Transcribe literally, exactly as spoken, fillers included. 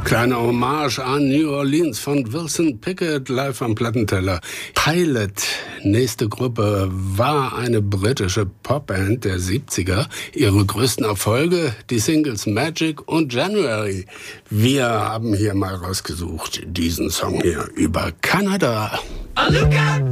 Kleine Hommage an New Orleans von Wilson Pickett live am Plattenteller. Pilot, nächste Gruppe, war eine britische Popband der siebziger. Ihre größten Erfolge, die Singles Magic und January. Wir haben hier mal rausgesucht, diesen Song hier über Kanada.